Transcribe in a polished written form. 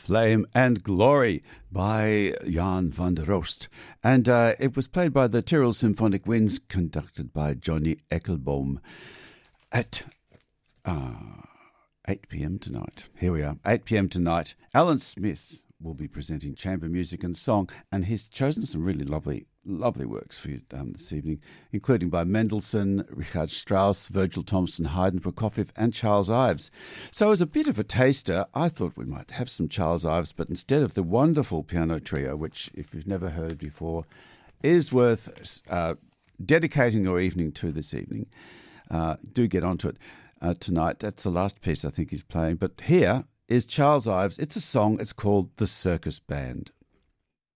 Flame and Glory by Jan van der Roost. And it was played by the Tyrrell Symphonic Winds, conducted by Johnny Eckelbohm at 8 p.m. tonight. Here we are, 8 p.m. tonight. Alan Smith will be presenting chamber music and song, and he's chosen some really lovely works for you this evening, including by Mendelssohn, Richard Strauss, Virgil Thomson, Haydn, Prokofiev and Charles Ives. So as a bit of a taster, I thought we might have some Charles Ives, but instead of the wonderful piano trio, which, if you've never heard before, is worth dedicating your evening to this evening, do get onto it tonight. That's the last piece I think he's playing. But here is Charles Ives. It's a song. It's called The Circus Band.